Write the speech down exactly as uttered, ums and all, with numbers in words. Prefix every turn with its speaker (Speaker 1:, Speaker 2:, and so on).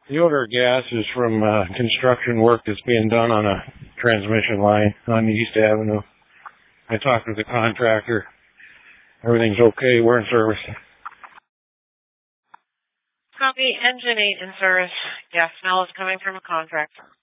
Speaker 1: The odor of gas is from uh, construction work that's being done on a transmission line on East Avenue. I talked with the contractor. Everything's okay. We're in service.
Speaker 2: Copy. Engine eight in service. Gas smell is coming from a contractor.